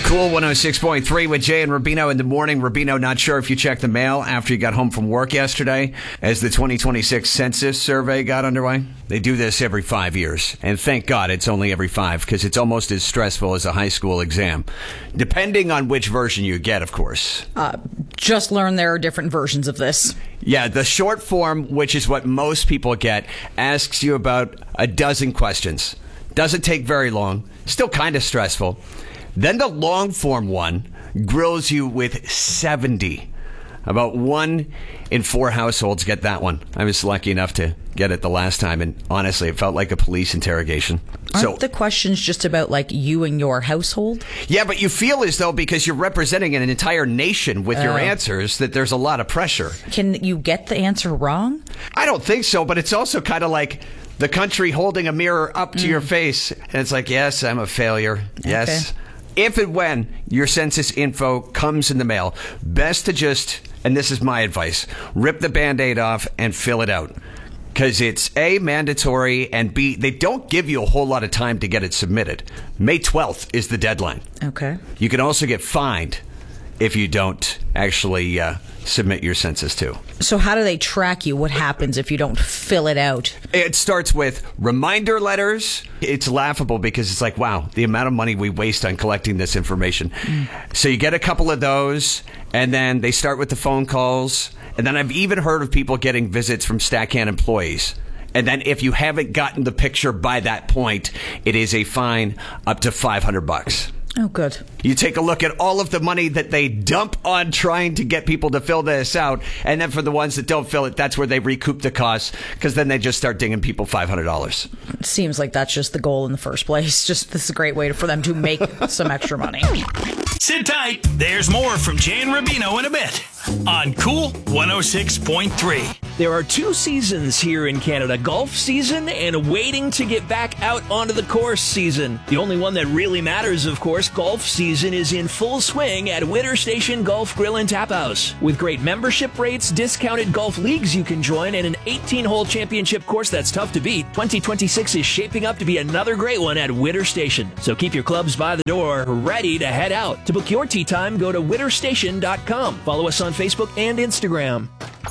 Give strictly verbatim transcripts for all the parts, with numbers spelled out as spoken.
Cool one oh six point three with Jay and Rubino in the morning. Rubino, not sure if you checked the mail after you got home from work yesterday as the twenty twenty-six census survey got underway. They do this every five years. And thank God it's only every five because it's almost as stressful as a high school exam. Depending on which version you get, of course. Uh, just learn there are different versions of this. Yeah, the short form, which is what most people get, asks you about a dozen questions. Doesn't take very long. Still kind of stressful. Then the long form one grills you with seventy. About one in four households get that one. I was lucky enough to get it the last time, and honestly, it felt like a police interrogation. Aren't so, the questions just about, like, you and your household? Yeah, but you feel as though because you're representing an entire nation with uh, your answers that there's a lot of pressure. Can you get the answer wrong? I don't think so, but it's also kind of like the country holding a mirror up to mm. your face, and it's like, yes, I'm a failure. Yes. Okay. If and when your census info comes in the mail, best to just, and this is my advice, rip the Band-Aid off and fill it out. Because it's A, mandatory, and B, they don't give you a whole lot of time to get it submitted. May twelfth is the deadline. Okay. You can also get fined if you don't actually uh, submit your census too. So how do they track you? What happens if you don't fill it out? It starts with reminder letters. It's laughable because it's like, wow, the amount of money we waste on collecting this information. Mm. So you get a couple of those, and then they start with the phone calls. And then I've even heard of people getting visits from StatCan employees. And then if you haven't gotten the picture by that point, it is a fine up to five hundred bucks. Oh, good. You take a look at all of the money that they dump on trying to get people to fill this out. And then for the ones that don't fill it, that's where they recoup the costs because then they just start dinging people five hundred dollars. It seems like that's just the goal in the first place. Just this is a great way for them to make some extra money. Sit tight. There's more from Jay and Rubino in a bit on Cool one oh six point three. There are two seasons here in Canada, golf season and waiting to get back out onto the course season. The only one that really matters, of course, golf season is in full swing at Witter Station Golf Grill and Tap House. With great membership rates, discounted golf leagues you can join, and an eighteen-hole championship course that's tough to beat, twenty twenty-six is shaping up to be another great one at Witter Station. So keep your clubs by the door, ready to head out. To book your tee time, go to witter station dot com. Follow us on Facebook and Instagram.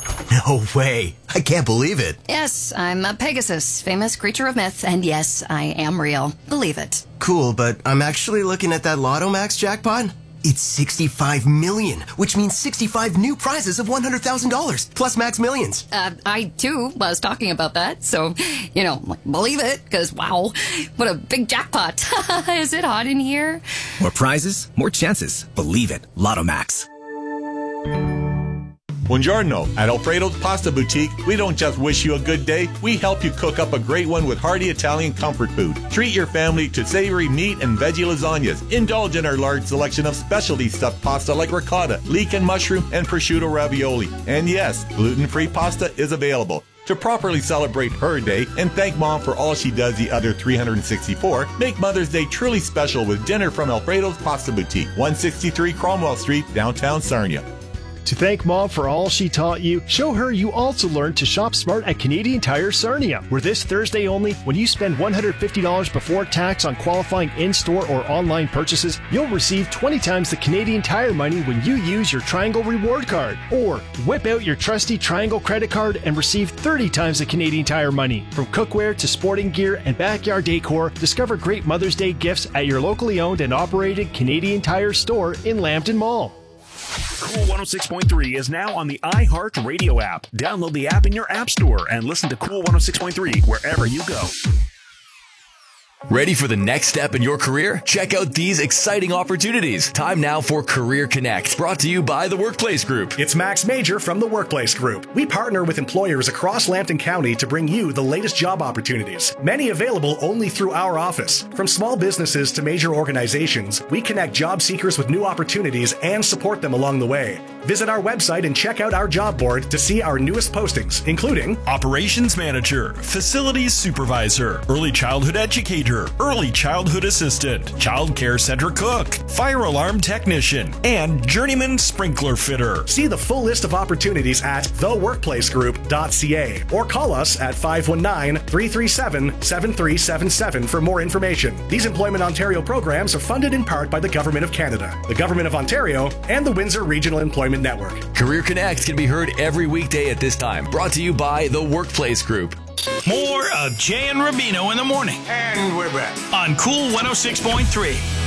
No way. I can't believe it. Yes, I'm a Pegasus, famous creature of myth, and yes, I am real. Believe it. Cool, but I'm actually looking at that Lotto Max jackpot. It's sixty-five million, which means sixty-five new prizes of one hundred thousand dollars, plus Max Millions. Uh, I, too, was talking about that, so, you know, believe it, because, wow, what a big jackpot. Is it hot in here? More prizes, more chances. Believe it. Lotto Max. Buongiorno. At Alfredo's Pasta Boutique, we don't just wish you a good day, we help you cook up a great one with hearty Italian comfort food. Treat your family to savory meat and veggie lasagnas. Indulge in our large selection of specialty stuffed pasta like ricotta, leek and mushroom, and prosciutto ravioli. And yes, gluten-free pasta is available. To properly celebrate her day and thank Mom for all she does the other three hundred sixty-four, make Mother's Day truly special with dinner from Alfredo's Pasta Boutique, one sixty-three Cromwell Street, downtown Sarnia. To thank Mom for all she taught you, show her you also learned to shop smart at Canadian Tire Sarnia, where this Thursday only, when you spend one hundred fifty dollars before tax on qualifying in-store or online purchases, you'll receive twenty times the Canadian Tire money when you use your Triangle Reward Card. Or whip out your trusty Triangle credit card and receive thirty times the Canadian Tire money. From cookware to sporting gear and backyard decor, discover great Mother's Day gifts at your locally owned and operated Canadian Tire store in Lambton Mall. Cool one oh six point three is now on the iHeart Radio app. Download the app in your app store and listen to Cool one oh six point three wherever you go. Ready for the next step in your career? Check out these exciting opportunities. Time now for Career Connect, brought to you by the Workplace Group. It's Max Major from the Workplace Group. We partner with employers across Lambton County to bring you the latest job opportunities, many available only through our office. From small businesses to major organizations, we connect job seekers with new opportunities and support them along the way. Visit our website and check out our job board to see our newest postings, including Operations Manager, Facilities Supervisor, Early Childhood Educator, leader, early childhood assistant, child care center cook, fire alarm technician, and journeyman sprinkler fitter. See the full list of opportunities at the workplace group dot c a or call us at five one nine, three three seven, seven three seven seven for more information. These Employment Ontario programs are funded in part by the Government of Canada, the Government of Ontario, and the Windsor Regional Employment Network. Career Connect can be heard every weekday at this time. Brought to you by The Workplace Group. More of Jay and Rubino in the morning. And we're back. On Cool one oh six point three.